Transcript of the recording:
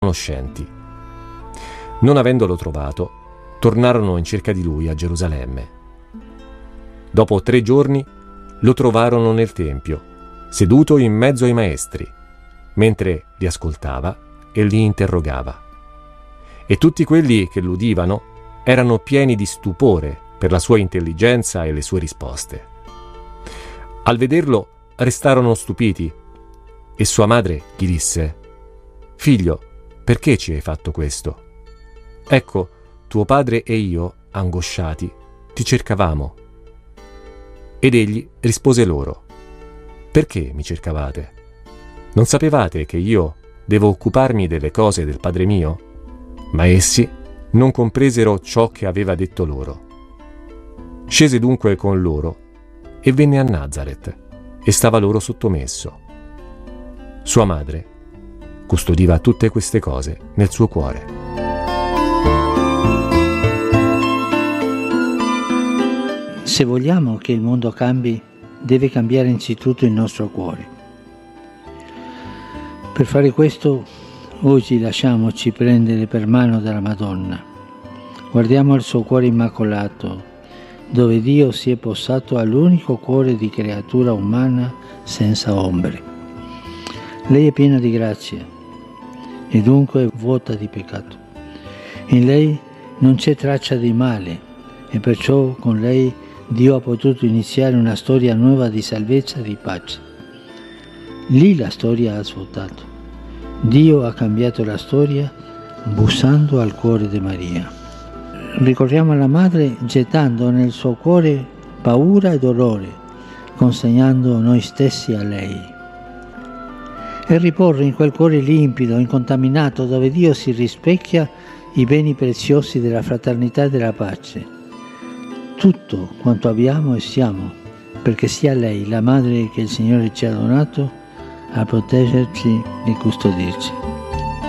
conoscenti. Non avendolo trovato, tornarono in cerca di lui a Gerusalemme. Dopo 3 giorni lo trovarono nel Tempio, seduto in mezzo ai maestri, mentre li ascoltava e li interrogava. E tutti quelli che l'udivano erano pieni di stupore per la sua intelligenza e le sue risposte. Al vederlo restarono stupiti e sua madre gli disse: «Figlio, perché ci hai fatto questo? Ecco, tuo padre e io, angosciati, ti cercavamo». Ed egli rispose loro: «Perché mi cercavate? Non sapevate che io devo occuparmi delle cose del Padre mio?» Ma essi non compresero ciò che aveva detto loro. Scese dunque con loro e venne a Nazaret e stava loro sottomesso. Sua madre custodiva tutte queste cose nel suo cuore. Se vogliamo che il mondo cambi, deve cambiare innanzitutto il nostro cuore. Per fare questo, oggi lasciamoci prendere per mano dalla Madonna. Guardiamo al suo cuore immacolato, dove Dio si è posato all'unico cuore di creatura umana senza ombre. Lei è piena di grazia e dunque vuota di peccato. In lei non c'è traccia di male e perciò con lei Dio ha potuto iniziare una storia nuova di salvezza e di pace. Lì la storia ha svuotato. Dio ha cambiato la storia bussando al cuore di Maria. Ricordiamo la madre gettando nel suo cuore paura e dolore, consegnando noi stessi a lei. E riporre in quel cuore limpido, incontaminato, dove Dio si rispecchia, i beni preziosi della fraternità e della pace. Tutto quanto abbiamo e siamo, perché sia lei, la madre che il Signore ci ha donato, a proteggerci e custodirci.